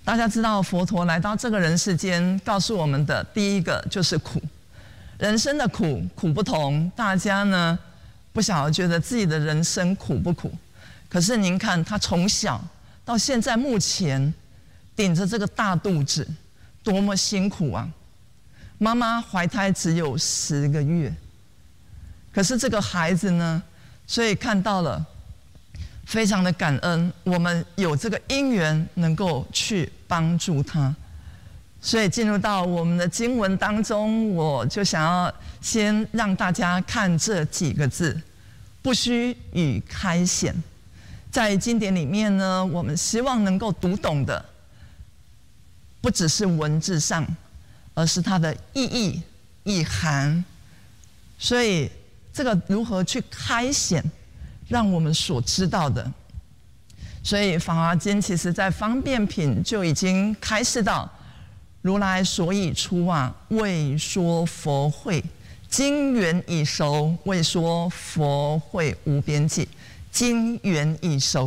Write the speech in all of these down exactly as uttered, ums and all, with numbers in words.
大家知道佛陀来到这个人世间，告诉我们的第一个就是苦。人生的苦，苦不同。大家呢不晓得觉得自己的人生苦不苦？可是您看，他从小到现在目前顶着这个大肚子，多么辛苦啊！妈妈怀胎只有十个月，可是这个孩子呢，所以看到了，非常的感恩，我们有这个因缘能够去帮助他。所以进入到我们的经文当中，我就想要先让大家看这几个字：不须臾开显。在经典里面呢，我们希望能够读懂的，不只是文字上，而是它的意义、意涵。所以这个如何去开显，让我们所知道的。所以《法华经》其实在方便品就已经开示到，如来所以出啊，为说佛慧，经缘已熟，为说佛慧无边际。经缘已熟，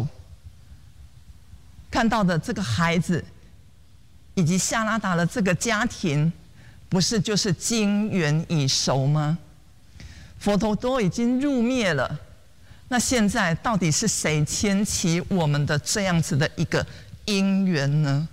看到的这个孩子以及夏拉达的这个家庭，不是就是经缘已熟吗？佛陀都已经入灭了，那现在到底是谁牵起我们的这样子的一个因缘呢？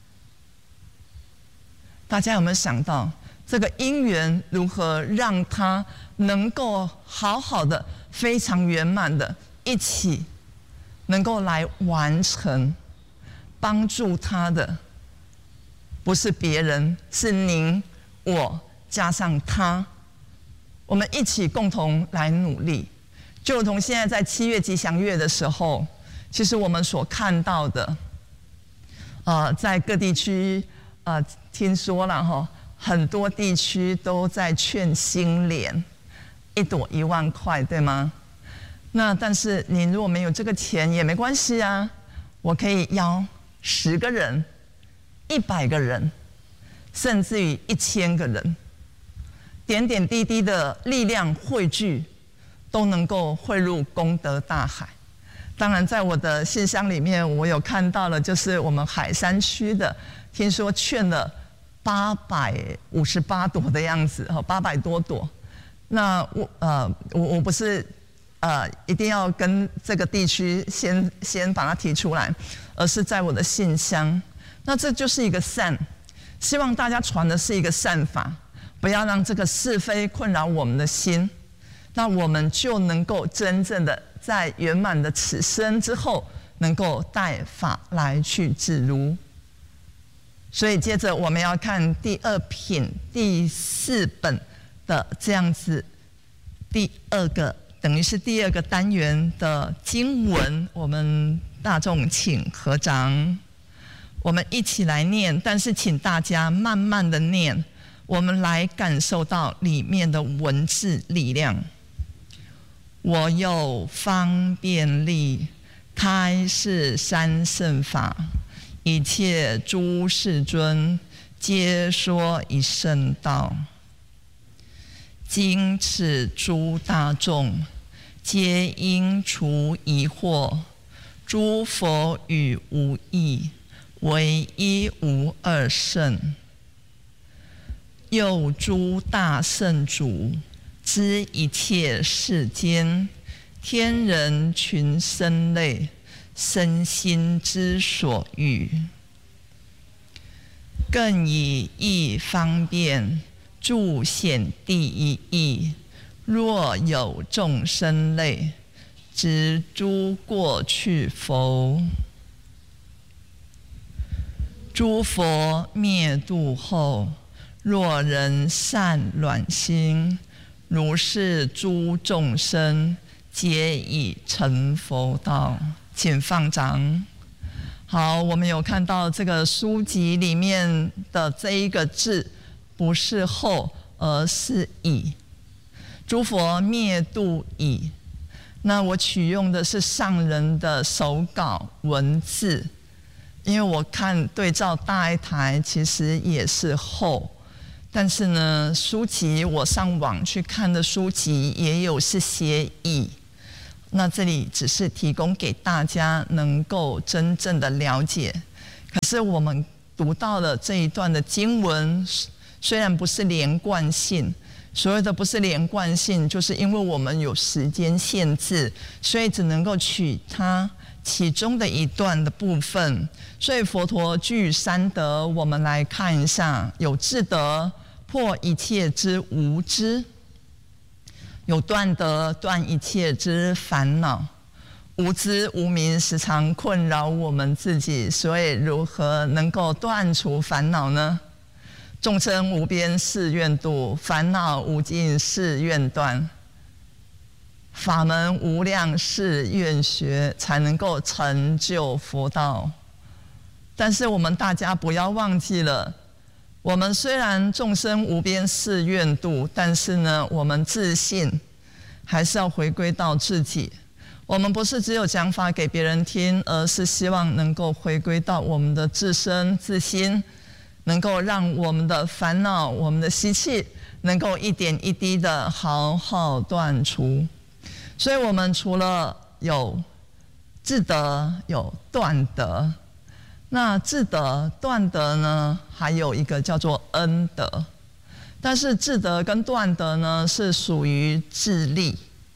大家有没有想到，这个因缘如何让它能够好好的、非常圆满的一起能够来完成？帮助他的不是别人，是您我加上他，我们一起共同来努力。就如同现在在七月吉祥月的时候，其实我们所看到的，呃，在各地区，呃，听说了哈，很多地区都在劝新莲，一朵一万块，对吗？那但是你如果没有这个钱也没关系啊，我可以邀十个人、一百个人，甚至于一千个人，点点滴滴的力量汇聚，都能够汇入功德大海。当然，在我的信箱里面，我有看到了，就是我们海山区的，听说劝了八百五十八朵的样子，哈，八百多朵。那我呃，我我不是。呃，一定要跟这个地区先先把它提出来，而是在我的信箱。那这就是一个善，希望大家传的是一个善法，不要让这个是非困扰我们的心。那我们就能够真正的在圆满的此生之后，能够带法来去自如。所以接着我们要看第二品第四本的这样子第二个。等于是第二个单元的经文，我们大众请合掌，我们一起来念。但是请大家慢慢的念，我们来感受到里面的文字力量。我有方便力，开示三圣法，一切诸世尊，皆说一圣道。今此诸大众，皆应除疑惑。诸佛语无异，唯一无二圣。又诸大圣主，知一切世间，天人群生类，身心之所欲。更以义方便，著显第一义。若有众生类，知诸过去佛。诸佛灭度后，若人善卵心，如是诸众生，皆已成佛道。请放掌。好，我们有看到这个书籍里面的这一个字，不是后，而是已。诸佛灭度已。那我取用的是上人的手稿文字，因为我看对照大爱台其实也是后，但是呢，书籍我上网去看的书籍也有是写已。那这里只是提供给大家能够真正的了解， 可是我们读到了这一段的经文，虽然不是连贯性，所谓的不是连贯性，就是因为我们有时间限制，所以只能够取它其中的一段的部分。所以佛陀具三德，我们来看一下：有智德，破一切之无知；有断德，断一切之烦恼。无知无明时常困扰我们自己，所以如何能够断除烦恼呢？众生无边誓愿度，烦恼无尽誓愿断。法门无量誓愿学，才能够成就佛道。但是我们大家不要忘记了，我们虽然众生无边誓愿度，但是呢，我们自信还是要回归到自己。我们不是只有讲法给别人听，而是希望能够回归到我们的自身自心，能够让我们的烦恼、我们的习气能够一点一滴的好好断除。所以我们除了有智德、有断德，那智德、断德呢，还有一个叫做恩德。但是智德跟断德呢，是属于自利，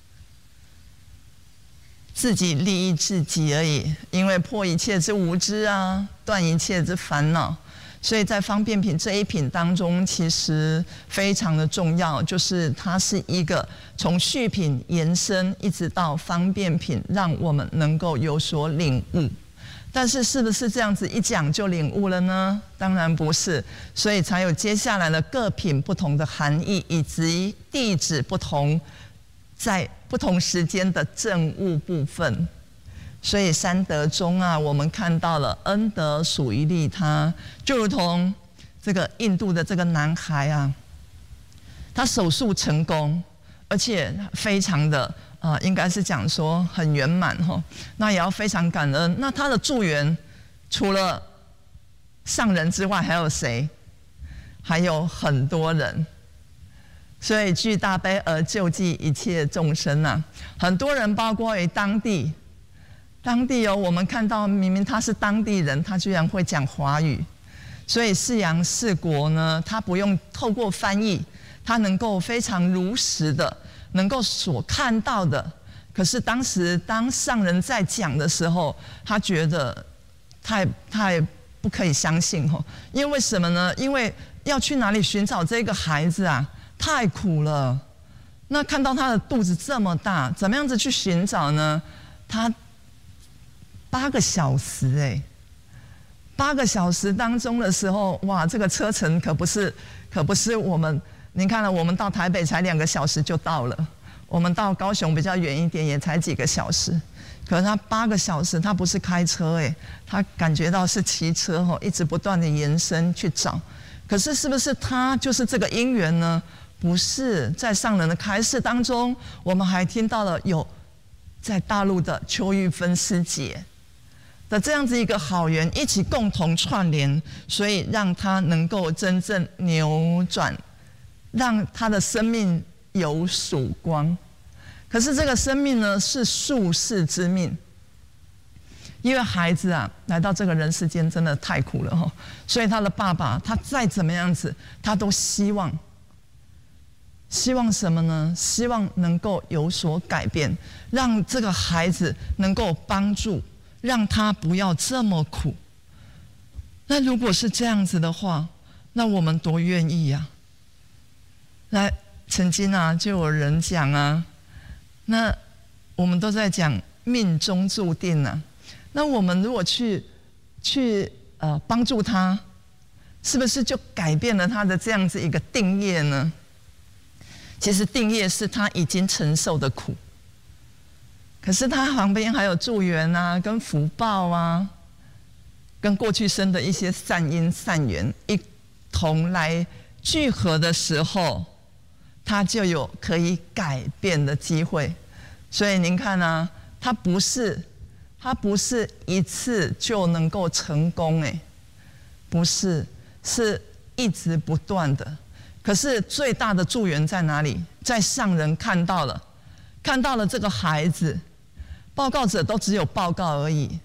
自己利益自己而已。因为破一切之无知啊，断一切之烦恼。所以在方便品这一品当中，其实非常的重要，就是它是一个从序品延伸一直到方便品，让我们能够有所领悟。但是是不是这样子一讲就领悟了呢？当然不是，所以才有接下来的各品不同的含义，以及地址不同，在不同时间的证悟部分。所以三德中啊，我们看到了恩德属于利他，就如同这个印度的这个男孩啊，他手术成功，而且非常的呃，应该是讲说很圆满哈。那也要非常感恩。那他的助缘除了上人之外，还有谁？还有很多人。所以具大悲而救济一切众生啊，很多人包括于当地。当地哦，我们看到明明他是当地人，他居然会讲华语，所以四洋四国呢，他不用透过翻译，他能够非常如实的，能够所看到的。可是当时当上人在讲的时候，他觉得太太不可以相信哦，因为什么呢？因为要去哪里寻找这个孩子啊，太苦了。那看到他的肚子这么大，怎么样子去寻找呢？他八个小时哎，八个小时当中的时候，哇，这个车程可不是，可不是我们，您看了，我们到台北才两个小时就到了，我们到高雄比较远一点，也才几个小时。可是他八个小时，他不是开车哎，他感觉到是骑车哦，一直不断的延伸去找。可是是不是他就是这个因缘呢？不是，在上人的开示当中，我们还听到了有在大陆的邱玉芬师姐的这样子一个好缘，一起共同串联，所以让他能够真正扭转，让他的生命有曙光。可是这个生命呢，是宿世之命，因为孩子啊来到这个人世间真的太苦了哈，所以他的爸爸他再怎么样子，他都希望，希望什么呢？希望能够有所改变，让这个孩子能够帮助。让他不要这么苦。那如果是这样子的话，那我们多愿意呀、啊！那曾经啊，就有人讲啊，那我们都在讲命中注定啊。那我们如果去去呃帮助他，是不是就改变了他的这样子一个定业呢？其实定业是他已经承受的苦。可是他旁边还有助缘啊，跟福报啊，跟过去生的一些善因善缘一同来聚合的时候，他就有可以改变的机会。所以您看啊，他不是他不是一次就能够成功哎，不是，是一直不断的。可是最大的助缘在哪里？在上人看到了，看到了这个孩子。报告者都只有报告而已，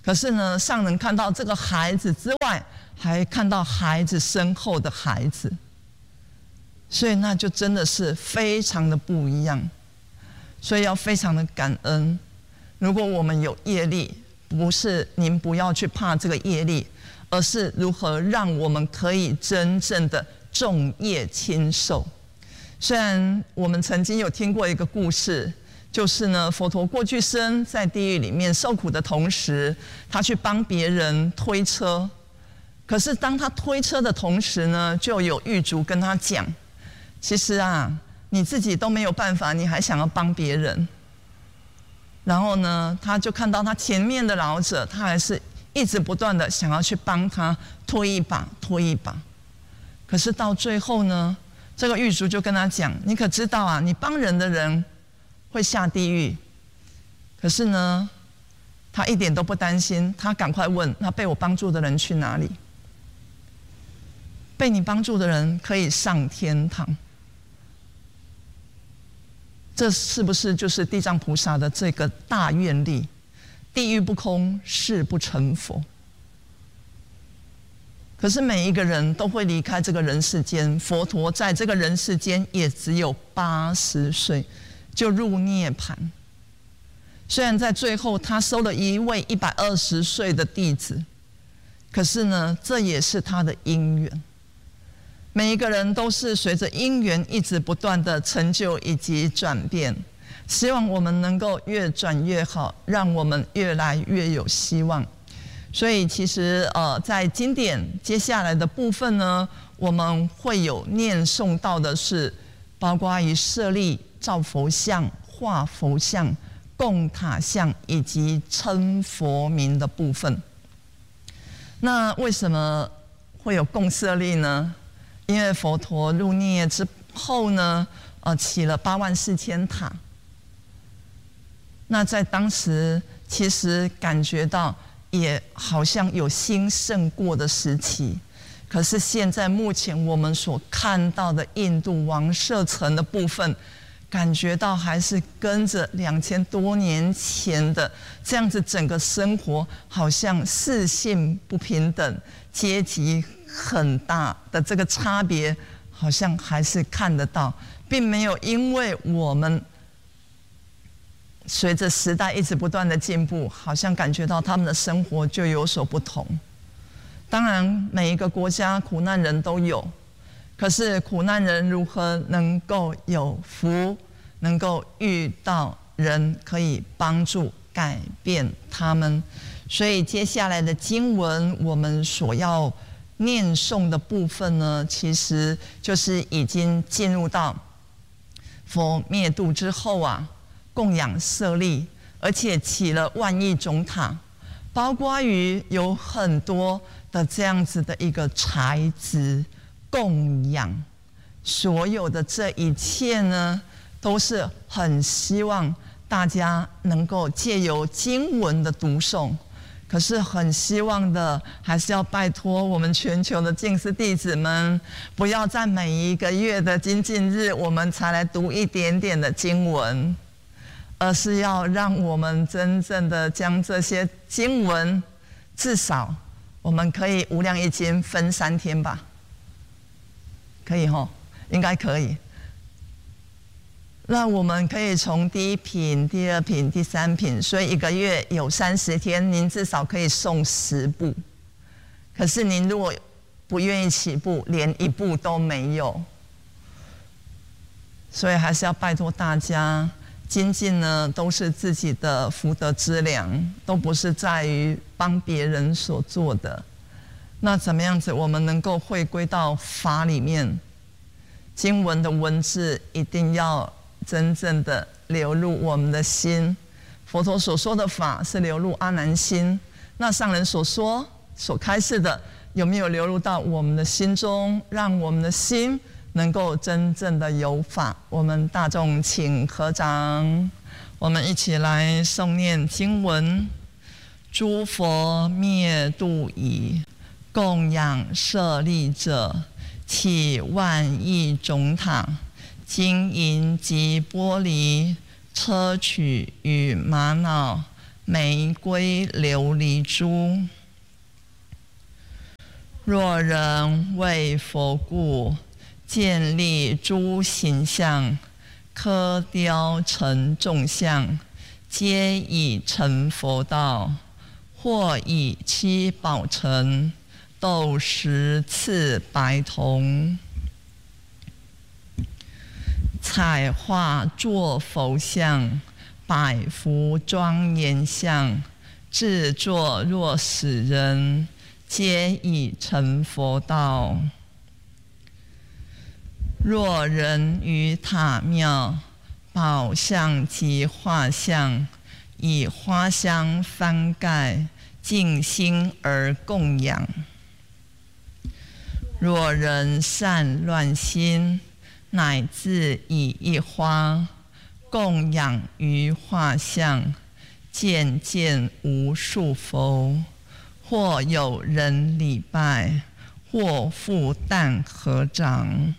可是呢，上人看到这个孩子之外，还看到孩子身后的孩子，所以那就真的是非常的不一样。所以要非常的感恩。如果我们有业力，不是您不要去怕这个业力，而是如何让我们可以真正的重业轻受。虽然我们曾经有听过一个故事，就是呢，佛陀过去生在地狱里面受苦的同时，他去帮别人推车。可是当他推车的同时呢，就有狱卒跟他讲：其实啊，你自己都没有办法，你还想要帮别人。然后呢，他就看到他前面的老者，他还是一直不断的想要去帮他推一把，推一把。可是到最后呢，这个狱卒就跟他讲：你可知道啊，你帮人的人会下地狱。可是呢，他一点都不担心，他赶快问：那被我帮助的人去哪里？被你帮助的人可以上天堂。这是不是就是地藏菩萨的这个大愿力？地狱不空，誓不成佛。可是每一个人都会离开这个人世间，佛陀在这个人世间也只有八十岁就入涅槃。虽然在最后他收了一位一百二十岁的弟子，可是呢，这也是他的因缘。每一个人都是随着因缘一直不断的成就以及转变，希望我们能够越转越好，让我们越来越有希望。所以其实呃，在经典接下来的部分呢，我们会有念诵到的是，包括于设立造佛像、画佛像、供塔像以及称佛名的部分。那为什么会有供舍利呢？因为佛陀入涅之后呢，呃，起了八万四千塔。那在当时，其实感觉到也好像有兴盛过的时期。可是现在目前我们所看到的印度王舍城的部分，感觉到还是跟着两千多年前的这样子，整个生活好像世性不平等，阶级很大的这个差别，好像还是看得到，并没有因为我们随着时代一直不断的进步，好像感觉到他们的生活就有所不同。当然，每一个国家苦难人都有，可是苦难人如何能够有福，能够遇到人可以帮助改变他们？所以接下来的经文，我们所要念诵的部分呢，其实就是已经进入到佛灭度之后啊，供养舍利，而且起了万亿种塔，包括于有很多的这样子的一个材质供养，所有的这一切呢，都是很希望大家能够借由经文的读诵。可是很希望的，还是要拜托我们全球的净师弟子们，不要在每一个月的精进日，我们才来读一点点的经文，而是要让我们真正的将这些经文，至少我们可以无量易经分三天吧，可以吼，应该可以。那我们可以从第一品、第二品、第三品，所以一个月有三十天，您至少可以诵十部。可是您如果不愿意起步，连一部都没有，所以还是要拜托大家，精进呢都是自己的福德资粮，都不是在于帮别人所做的。那怎么样子我们能够回归到法里面？经文的文字一定要真正的流入我们的心。佛陀所说的法是流入阿难心，那上人所说所开示的有没有流入到我们的心中，让我们的心能够真正的有法？我们大众请合掌，我们一起来诵念经文：诸佛灭度已，供养舍利者，起万亿种塔，金银及玻璃、砗磲与玛瑙、 玫瑰琉璃珠。若人为佛故，建立诸形象，刻雕成众像，皆已成佛道。或以七宝成，斗十次白铜。彩画作佛像，百幅庄严像，制作若使人，皆已成佛道。若人于塔庙，宝像及画像，以花香翻盖，静心而供养。若人散乱心，乃至以一花供养于画像，渐渐无数佛。或有人礼拜，或复旦合掌。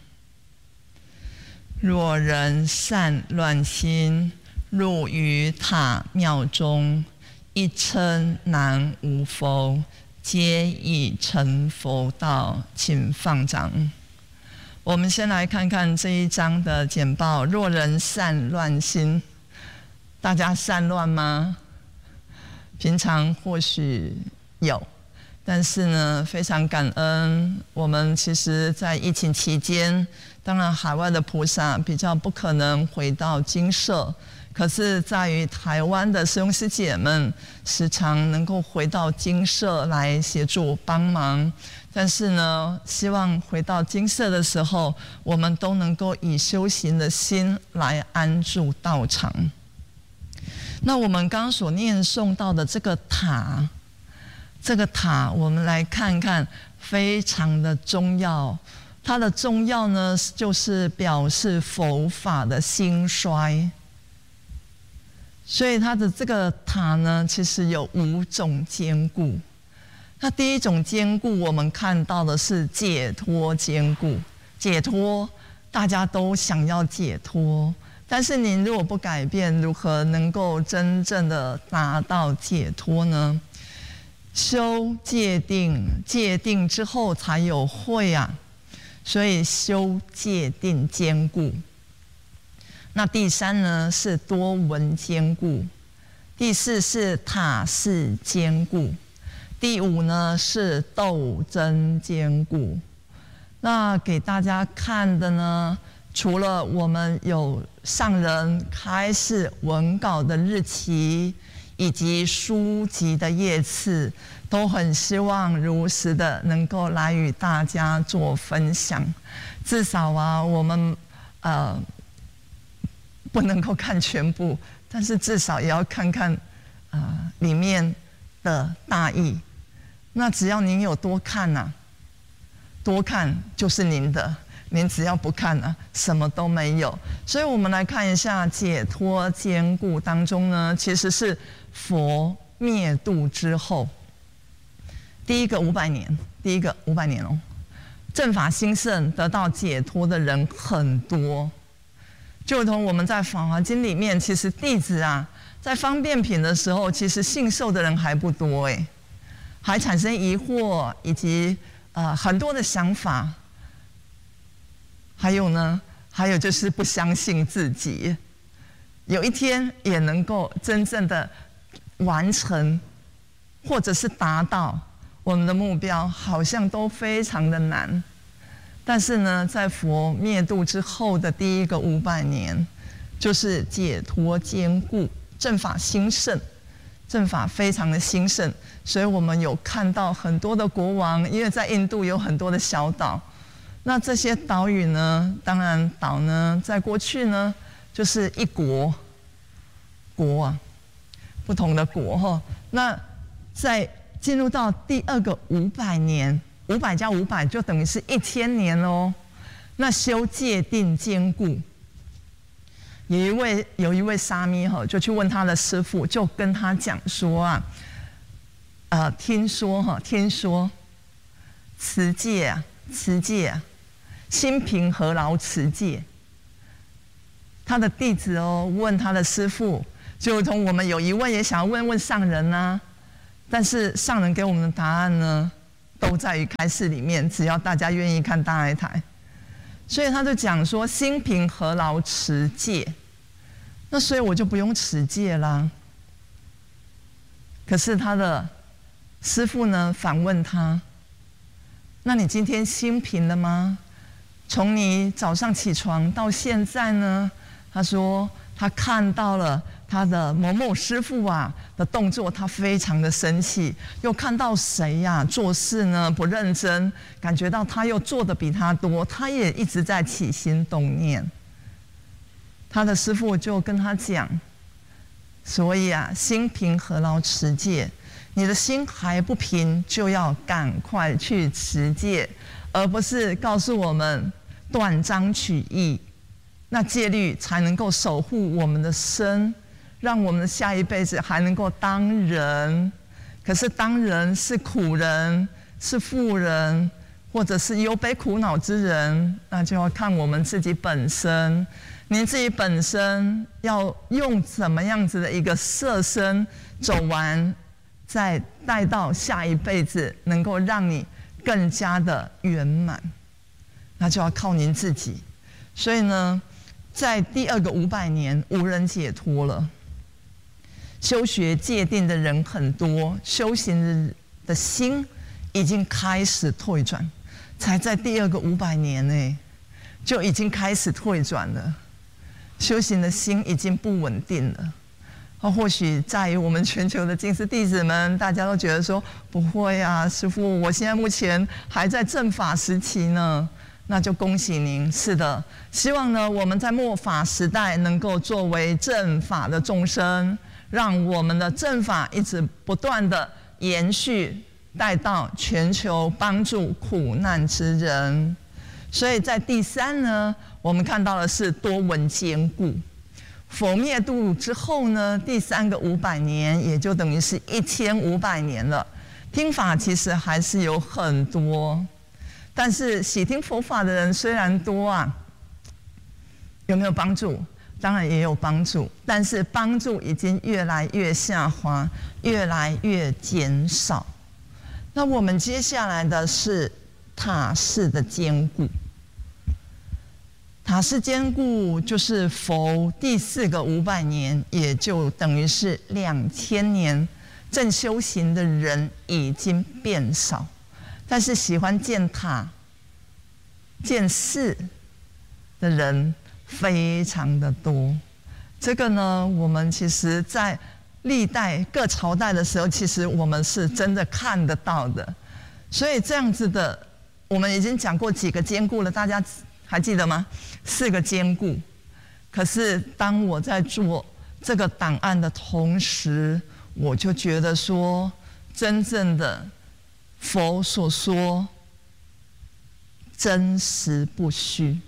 若人散乱心，入于塔庙中，一称南无佛，皆已成佛道。请放掌。我们先来看看这一章的简报。若人散乱心，大家散乱吗？平常或许有，但是呢，非常感恩。我们其实在疫情期间，当然海外的菩萨比较不可能回到精舍，可是在于台湾的师兄师姐们，时常能够回到精舍来协助帮忙。但是呢，希望回到精舍的时候，我们都能够以修行的心来安住道场。那我们刚刚所念诵到的这个塔，这个塔我们来看看，非常的重要。它的重要呢，就是表示佛法的兴衰。所以它的这个塔呢，其实有五种坚固。那第一种坚固，我们看到的是解脱坚固。解脱，大家都想要解脱。但是您如果不改变，如何能够真正的达到解脱呢？修戒定，戒定之后才有慧啊，所以修戒定坚固。那第三呢是多闻坚固，第四是塔寺坚固，第五呢是斗争坚固。那给大家看的呢，除了我们有上人开示文稿的日期，以及书籍的页次，都很希望如实的能够来与大家做分享。至少啊，我们呃不能够看全部，但是至少也要看看啊、呃、里面的大意。那只要您有多看啊，多看就是您的。您只要不看啊，什么都没有。所以我们来看一下解脱坚固当中呢，其实是佛灭度之后第一个五百年，第一个五百年哦，正法兴盛得到解脱的人很多。就如同我们在《法华经》里面，其实弟子啊，在方便品的时候，其实信受的人还不多哎，还产生疑惑以及呃很多的想法。还有呢，还有就是不相信自己，有一天也能够真正的完成，或者是达到我们的目标，好像都非常的难。但是呢，在佛灭度之后的第一个五百年，就是解脱坚固，正法兴盛，正法非常的兴盛。所以我们有看到很多的国王，因为在印度有很多的小岛。那这些岛屿呢，当然岛呢，在过去呢，就是一国国啊，不同的国哈。那在进入到第二个五百年，五百加五百就等于是一千年喽。那修戒定坚固，有一位有一位沙弥哈，就去问他的师父，就跟他讲说啊，呃，听说哈，听说持戒啊，持戒啊。心平何劳持戒？他的弟子哦问他的师父就如同我们有疑问也想要问问上人啊，但是上人给我们的答案呢，都在于开示里面，只要大家愿意看大爱台。所以他就讲说，心平何劳持戒？那所以我就不用持戒啦。可是他的师父呢反问他：那你今天心平了吗？从你早上起床到现在呢？他说他看到了他的某某师父啊的动作，他非常的生气；又看到谁呀、啊、做事呢不认真，感觉到他又做的比他多，他也一直在起心动念。他的师父就跟他讲：所以啊，心平何劳持戒？你的心还不平，就要赶快去持戒，而不是告诉我们断章取义。那戒律才能够守护我们的身，让我们的下一辈子还能够当人。可是当人是苦人，是富人，或者是忧悲苦恼之人，那就要看我们自己本身。您自己本身要用怎么样子的一个色身走完，再带到下一辈子，能够让你更加的圆满，那就要靠您自己。所以呢，在第二个五百年，无人解脱了。修学戒定的人很多，修行的心已经开始退转，才在第二个五百年呢，就已经开始退转了。修行的心已经不稳定了。啊，或许在于我们全球的金丝弟子们，大家都觉得说不会啊，师父，我现在目前还在正法时期呢。那就恭喜您，是的，希望呢我们在末法时代能够作为正法的众生，让我们的正法一直不断的延续，带到全球帮助苦难之人。所以在第三呢，我们看到的是多闻坚固。佛灭度之后呢，第三个五百年，也就等于是一千五百年了。听法其实还是有很多，但是喜听佛法的人虽然多啊，有没有帮助？当然也有帮助，但是帮助已经越来越下滑，越来越减少。那我们接下来的是塔式的坚固。塔式坚固就是佛第四个五百年，也就等于是两千年，正修行的人已经变少，但是喜欢建塔、建寺的人非常的多。这个呢，我们其实在历代各朝代的时候，其实我们是真的看得到的。所以这样子的，我们已经讲过几个坚固了，大家还记得吗？四个坚固。可是当我在做这个档案的同时，我就觉得说，真正的佛所说真实不虚。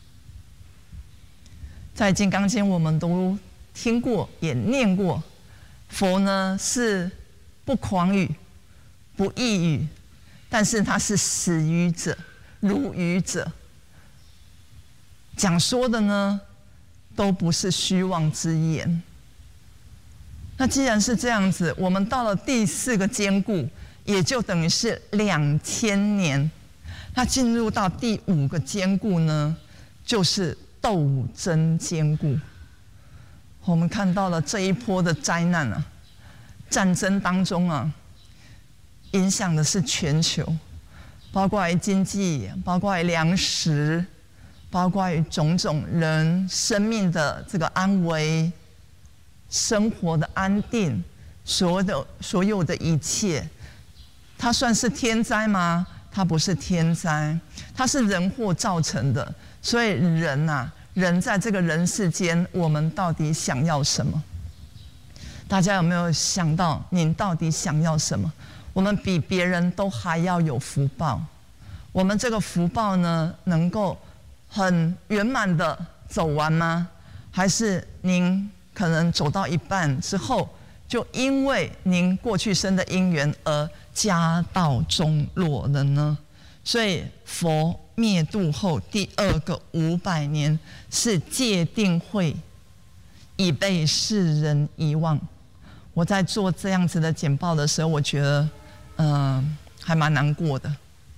在《金刚经》我们都听过也念过，佛呢是不诳语不异语，但是他是实语者如语者，讲说的呢都不是虚妄之言。那既然是这样子，我们到了第四个坚固，也就等于是两千年。那进入到第五个坚固呢，就是斗争坚固。我们看到了这一波的灾难啊，战争当中啊，影响的是全球，包括于经济，包括于粮食，包括于种种人生命的这个安危、生活的安定，所有的所有的一切，它算是天灾吗？它不是天灾，它是人祸造成的。所以人啊，人在这个人世间，我们到底想要什么？大家有没有想到，您到底想要什么？我们比别人都还要有福报。我们这个福报呢，能够很圆满的走完吗？还是您可能走到一半之后，就因为您过去生的因缘而家道中落了呢？所以佛灭度后第二个五百年是戒定慧已被世人遗忘。我在做这样子的简报的时候，我觉得，嗯、呃，还蛮难过的，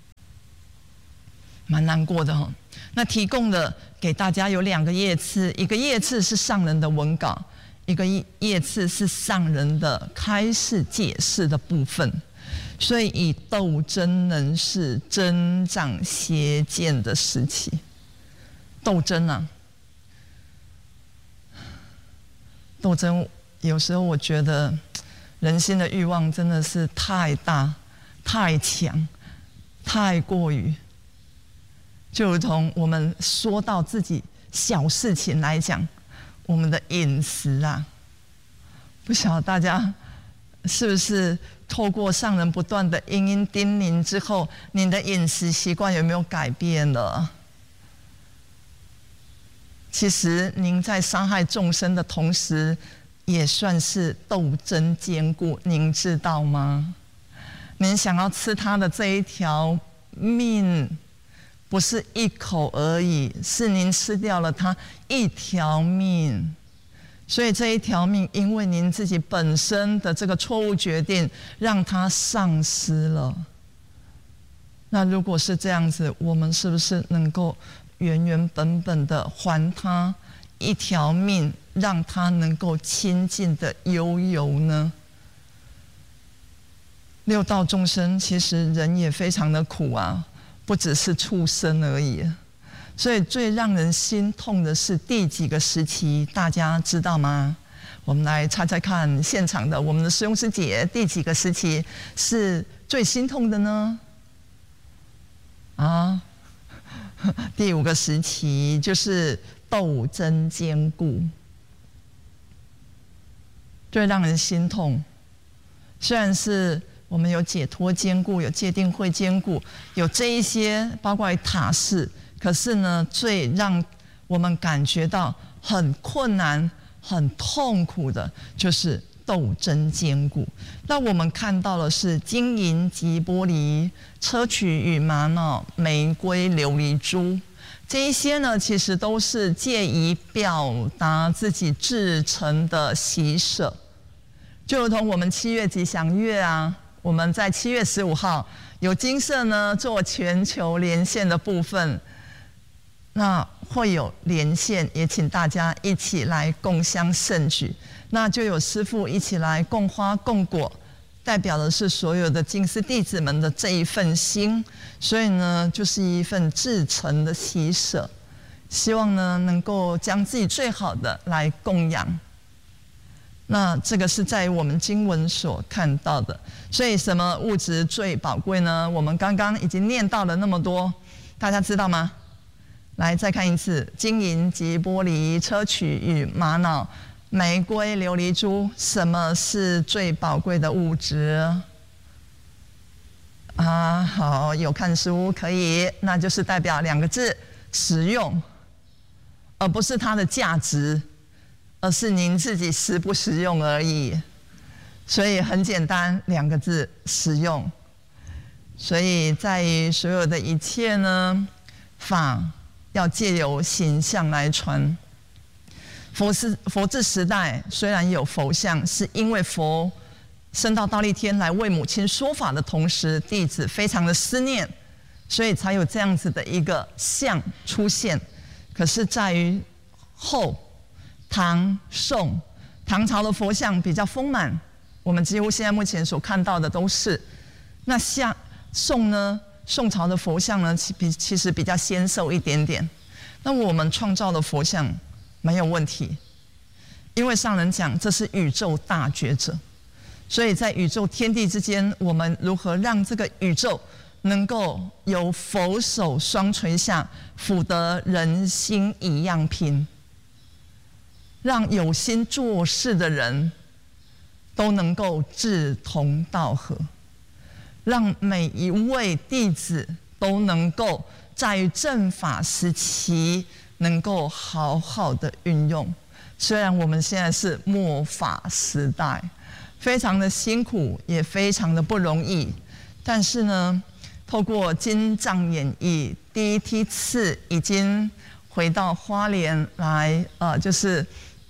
蛮难过的哈。那提供的给大家有两个页次，一个页次是上人的文稿，一个页次是上人的开示解释的部分。所以以斗争仍是增长邪见的时期，斗争啊，斗争。有时候我觉得人心的欲望真的是太大、太强、太过于，就如同我们说到自己小事情来讲，我们的饮食啊，不晓得大家是不是透过上人不断的殷殷叮咛之后，您的饮食习惯有没有改变了？其实您在伤害众生的同时，也算是斗争坚固，您知道吗？您想要吃他的这一条命，不是一口而已，是您吃掉了他一条命。所以这一条命，因为您自己本身的这个错误决定，让他丧失了。那如果是这样子，我们是不是能够原原本本的还他一条命，让他能够清净的悠游呢？六道众生，其实人也非常的苦啊，不只是畜生而已。所以最让人心痛的是第几个时期，大家知道吗？我们来猜猜看，现场的我们的师兄师姐，第几个时期是最心痛的呢？啊，第五个时期就是斗争坚固，最让人心痛。虽然是我们有解脱坚固，有戒定慧坚固，有这一些包括塔式，可是呢，最让我们感觉到很困难、很痛苦的，就是斗争坚固。那我们看到的是金银及玻璃、砗磲与玛瑙、玫瑰、琉璃珠，这一些呢，其实都是借以表达自己至诚的喜舍。就如同我们七月吉祥月啊，我们在七月十五号有金色呢做全球连线的部分，那会有连线，也请大家一起来共襄盛举。那就有师父一起来供花供果，代表的是所有的金丝弟子们的这一份心，所以呢，就是一份至诚的喜舍，希望呢能够将自己最好的来供养。那这个是在我们经文所看到的，所以什么物质最宝贵呢？我们刚刚已经念到了那么多，大家知道吗？来，再看一次：金银及玻璃、砗磲与玛瑙、玫瑰、琉璃珠，什么是最宝贵的物质？啊，好，有看书可以，那就是代表两个字：实用，而不是它的价值。而是您自己实不实用而已，所以很简单，两个字：实用。所以在于所有的一切呢，法要借由形象来传。佛是佛治时代虽然有佛像，是因为佛升到忉利天来为母亲说法的同时，弟子非常的思念，所以才有这样子的一个像出现。可是在于后唐宋唐朝的佛像比较丰满，我们几乎现在目前所看到的都是。那像宋呢，宋朝的佛像呢，其其实比较纤瘦一点点。那我们创造的佛像没有问题，因为上人讲这是宇宙大觉者，所以在宇宙天地之间，我们如何让这个宇宙能够由佛手双垂下，抚得人心一样平，让有心做事的人都能够志同道合，让每一位弟子都能够在于正法时期能够好好的运用。虽然我们现在是末法时代，非常的辛苦，也非常的不容易，但是呢，透过金藏演义第一梯次已经回到花莲来，呃，就是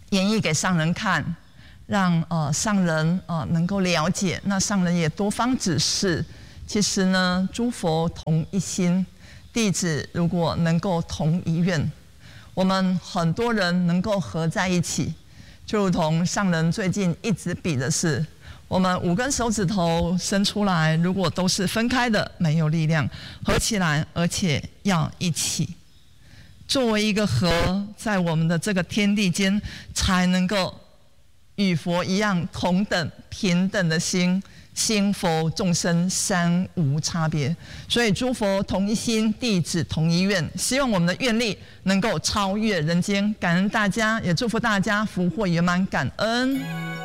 演绎给上人看，让呃上人呃能够了解。那上人也多方指示，其实呢，诸佛同一心，弟子如果能够同一愿，我们很多人能够合在一起，就如同上人最近一直比的是，我们五根手指头伸出来，如果都是分开的，没有力量；合起来，而且要一起。作为一个合，在我们的这个天地间，才能够与佛一样同等平等的心，心佛众生三无差别。所以诸佛同一心，弟子同一愿，希望我们的愿力能够超越人间。感恩大家，也祝福大家福慧圆满，感恩。